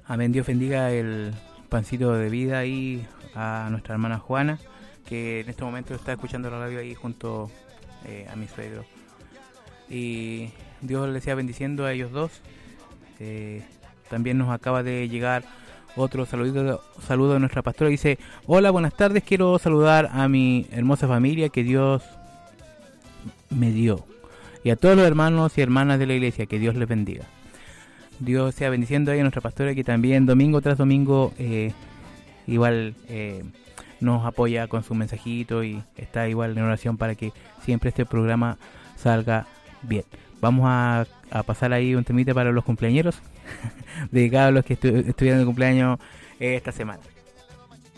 Amén. Dios bendiga el pancito de vida ahí a nuestra hermana Juana, que en este momento está escuchando la radio ahí junto a mi suegro. Y Dios les siga bendiciendo a ellos dos. También nos acaba de llegar otro saludo de nuestra pastora. Dice: hola, buenas tardes, quiero saludar a mi hermosa familia que Dios me dio, y a todos los hermanos y hermanas de la iglesia, que Dios les bendiga. Dios sea bendiciendo ahí a nuestra pastora, que también domingo tras domingo igual nos apoya con su mensajito y está igual en oración para que siempre este programa salga bien. Vamos a pasar ahí un temita para los cumpleañeros, dedicado a los que estuvieron de cumpleaños esta semana.